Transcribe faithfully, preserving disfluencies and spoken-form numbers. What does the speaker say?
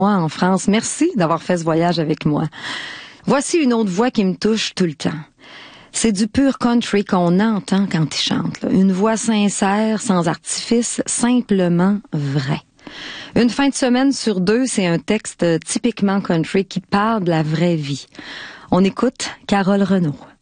moi en France. Merci d'avoir fait ce voyage avec moi. Voici une autre voix qui me touche tout le temps. C'est du pur country qu'on entend quand il chante. Là. Une voix sincère, sans artifice, simplement vraie. Une fin de semaine sur deux, c'est un texte typiquement country qui parle de la vraie vie. On écoute Carole Renaud.